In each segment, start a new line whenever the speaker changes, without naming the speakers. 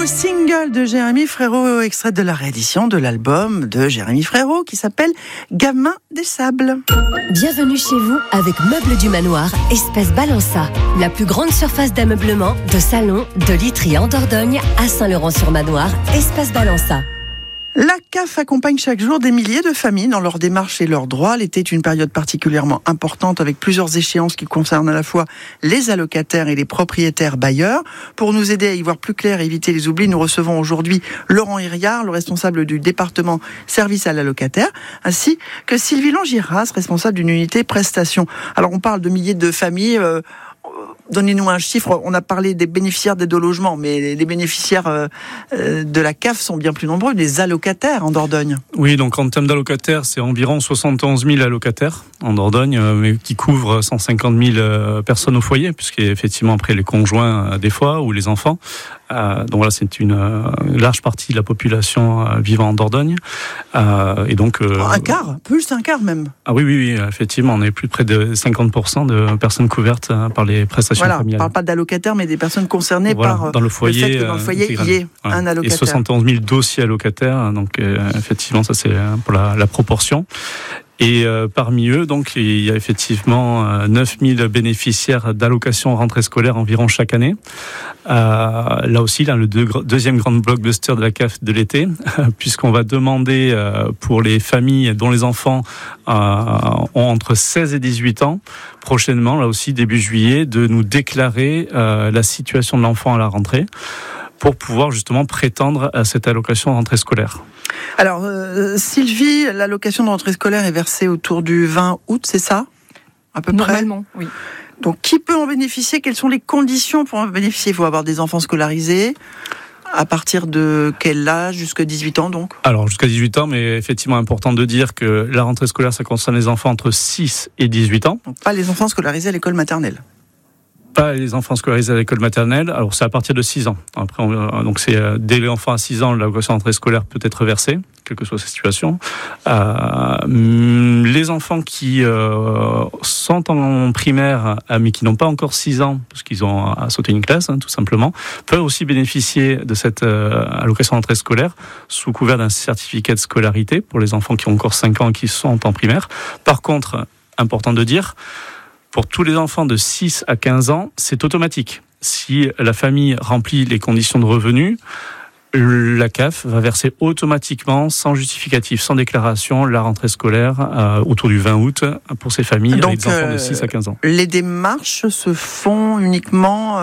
nouveau single de Jérémy Frérot, extrait de la réédition de l'album de Jérémy Frérot qui s'appelle Gamin des Sables.
Bienvenue chez vous avec Meubles du Manoir, Espace Balança. La plus grande surface d'ameublement, de salon, de literie en Dordogne, à Saint-Laurent-sur-Manoir, Espace Balança.
La CAF accompagne chaque jour des milliers de familles dans leurs démarches et leurs droits. L'été est une période particulièrement importante avec plusieurs échéances qui concernent à la fois les allocataires et les propriétaires bailleurs. Pour nous aider à y voir plus clair et éviter les oublis, nous recevons aujourd'hui Laurent Hiriard, le responsable du département service à l'allocataire, ainsi que Sylvie Langiras, responsable d'une unité prestation. Alors on parle de milliers de familles. Donnez-nous un chiffre. On a parlé des bénéficiaires d'aide au logement, mais les bénéficiaires de la CAF sont bien plus nombreux, les allocataires en Dordogne.
Oui, donc en termes d'allocataires, c'est environ 71 000 allocataires en Dordogne, mais qui couvrent 150 000 personnes au foyer, puisqu'effectivement après les conjoints des fois ou les enfants. Donc voilà, c'est une large partie de la population vivant en Dordogne. Et donc
un quart, plus d'un quart même.
Ah oui, effectivement, on est plus près de 50% de personnes couvertes par les prestations familiales.
On ne parle pas d'allocataires, mais des personnes concernées par
dans le foyer,
le fait que dans le foyer, il y ait un allocataire.
Et 71 000 dossiers allocataires, donc effectivement, ça c'est pour la proportion. Et parmi eux, donc, il y a effectivement 9 000 bénéficiaires d'allocations rentrée scolaire environ chaque année. Là aussi, le deuxième grand blockbuster de la CAF de l'été, puisqu'on va demander pour les familles dont les enfants ont entre 16 et 18 ans, prochainement, là aussi début juillet, de nous déclarer la situation de l'enfant à la rentrée, pour pouvoir justement prétendre à cette allocation de rentrée scolaire.
Alors, Sylvie, l'allocation de rentrée scolaire est versée autour du 20 août, c'est ça ? À peu près ?
Normalement, oui.
Donc, qui peut en bénéficier ? Quelles sont les conditions pour en bénéficier ? Il faut avoir des enfants scolarisés. À partir de quel âge ? Jusqu'à 18 ans, donc ?
Alors, jusqu'à 18 ans, mais effectivement, important de dire que la rentrée scolaire, ça concerne les enfants entre 6 et 18 ans.
Donc, pas les enfants scolarisés à l'école maternelle.
Pas les enfants scolarisés à l'école maternelle. Alors, c'est à partir de 6 ans. Après, donc, c'est dès l'enfant à 6 ans, l'allocation d'entrée scolaire peut être versée, quelle que soit sa situation. Les enfants qui sont en primaire, mais qui n'ont pas encore 6 ans, parce qu'ils ont sauté une classe, tout simplement, peuvent aussi bénéficier de cette allocation d'entrée scolaire sous couvert d'un certificat de scolarité pour les enfants qui ont encore 5 ans et qui sont en primaire. Par contre, important de dire, pour tous les enfants de 6 à 15 ans, c'est automatique. Si la famille remplit les conditions de revenus, la CAF va verser automatiquement, sans justificatif, sans déclaration, la rentrée scolaire autour du 20 août pour ces familles avec des enfants de 6 à 15 ans.
Les démarches se font uniquement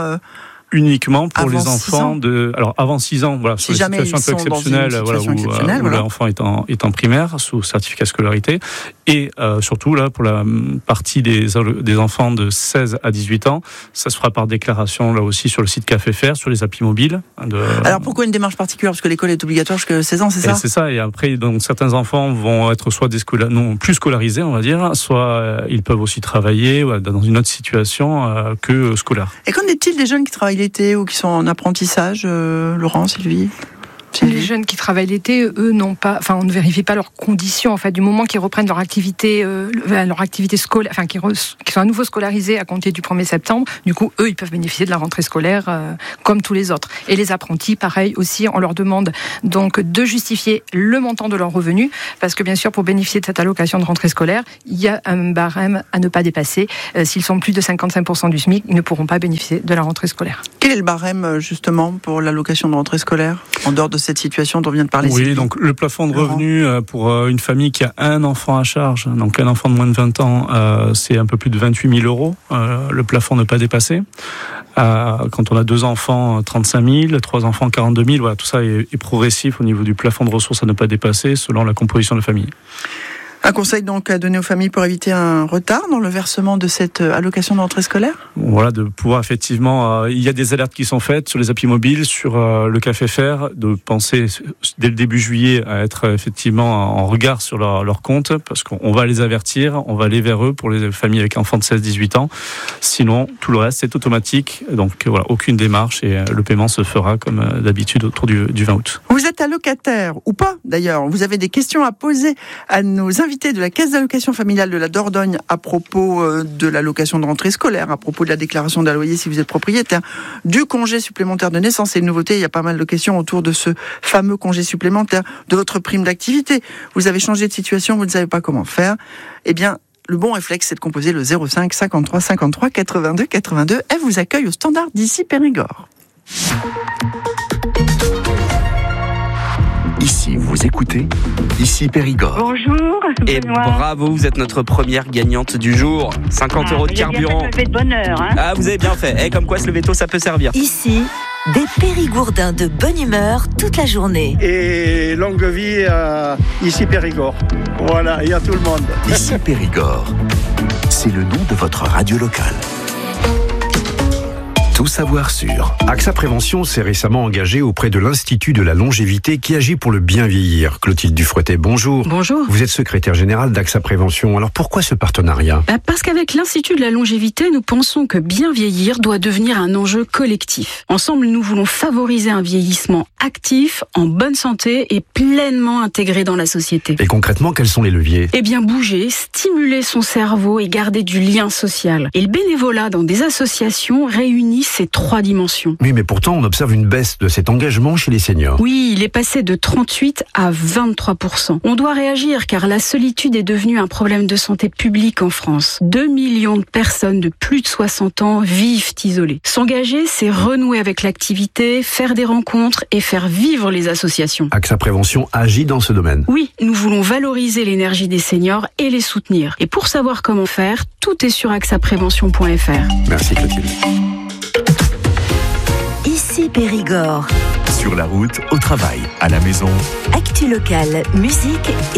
pour les enfants avant 6 ans, voilà,
si
sur les situations un peu exceptionnelles, où l'enfant est en primaire sous certificat de scolarité, et surtout là pour la partie des enfants de 16 à 18 ans, ça se fera par déclaration là aussi sur le site CAFFR, sur les applis mobiles.
Alors pourquoi une démarche particulière ? Parce que l'école est obligatoire jusqu'à 16 ans, c'est ça ?
C'est ça, et après donc certains enfants vont être soit plus scolarisés, on va dire, soit ils peuvent aussi travailler dans une autre situation que scolaire.
Et qu'en est-il des jeunes qui travaillent l'été ou qui sont en apprentissage, Laurent, Sylvie ?
Les jeunes qui travaillent l'été, eux, on ne vérifie pas leurs conditions. En fait, du moment qu'ils reprennent leur activité scolaire, qu'ils sont à nouveau scolarisés à compter du 1er septembre, du coup, eux, ils peuvent bénéficier de la rentrée scolaire comme tous les autres. Et les apprentis, pareil aussi, on leur demande donc de justifier le montant de leurs revenus, parce que bien sûr, pour bénéficier de cette allocation de rentrée scolaire, il y a un barème à ne pas dépasser. S'ils sont plus de 55% du SMIC, ils ne pourront pas bénéficier de la rentrée scolaire.
Quel est le barème, justement, pour l'allocation de rentrée scolaire, en dehors de cette situation dont vient de parler
Oui,
Sylvie.
Donc le plafond de revenus pour une famille qui a un enfant à charge, donc un enfant de moins de 20 ans, c'est un peu plus de 28 000 €. Le plafond ne pas dépasser. Quand on a 2 enfants, 35 000, 3 enfants, 42 000. Voilà, tout ça est progressif au niveau du plafond de ressources à ne pas dépasser selon la composition de la famille.
Un conseil donc à donner aux familles pour éviter un retard dans le versement de cette allocation de rentrée scolaire ?
Voilà, de pouvoir effectivement, il y a des alertes qui sont faites sur les applis mobiles, sur le CAFFR, de penser dès le début juillet à être effectivement en regard sur leur compte, parce qu'on va les avertir, on va aller vers eux pour les familles avec enfants de 16-18 ans. Sinon, tout le reste, c'est automatique. Donc voilà, aucune démarche et le paiement se fera comme d'habitude autour du 20 août.
Vous êtes allocataire ou pas d'ailleurs ? Vous avez des questions à poser à nos invités invités de la Caisse d'allocation familiale de la Dordogne à propos de l'allocation de rentrée scolaire, à propos de la déclaration d'un loyer si vous êtes propriétaire, du congé supplémentaire de naissance. Et une nouveauté, il y a pas mal de questions autour de ce fameux congé supplémentaire, de votre prime d'activité. Vous avez changé de situation, vous ne savez pas comment faire. Eh bien, le bon réflexe, c'est de composer le 05 53 53 82 82. Elle vous accueille au standard d'Issy Périgord.
Ici, vous écoutez Issy Périgord.
Bonjour,
Et
Benoît.
bravo, vous êtes notre première gagnante du jour. 50 euros de carburant.
J'ai bien fait de me lever de bonne heure. Hein.
Ah, vous avez bien fait. Comme quoi, se lever tôt, ça peut servir.
Ici, des Périgourdins de bonne humeur toute la journée.
Et longue vie ici Périgord. Voilà, et à tout le monde.
Issy Périgord, c'est le nom de votre radio locale. Tout savoir sur.
AXA Prévention s'est récemment engagé auprès de l'Institut de la longévité qui agit pour le bien vieillir. Clotilde Dufouettet, bonjour.
Bonjour.
Vous êtes secrétaire générale d'AXA Prévention. Alors pourquoi ce partenariat ?
Parce qu'avec l'Institut de la longévité, nous pensons que bien vieillir doit devenir un enjeu collectif. Ensemble, nous voulons favoriser un vieillissement actif, en bonne santé et pleinement intégré dans la société.
Et concrètement, quels sont les leviers ?
Eh bien, bouger, stimuler son cerveau et garder du lien social. Et le bénévolat dans des associations réunit ces 3 dimensions.
Oui, mais pourtant, on observe une baisse de cet engagement chez les seniors.
Oui, il est passé de 38 à 23%. On doit réagir car la solitude est devenue un problème de santé publique en France. 2 millions de personnes de plus de 60 ans vivent isolées. S'engager, c'est renouer avec l'activité, faire des rencontres et faire vivre les associations.
AXA Prévention agit dans ce domaine.
Oui, nous voulons valoriser l'énergie des seniors et les soutenir. Et pour savoir comment faire, tout est sur axaprévention.fr.
Merci Clotilde.
Ici Périgord.
Sur la route, au travail, à la maison.
Actu locale, musique et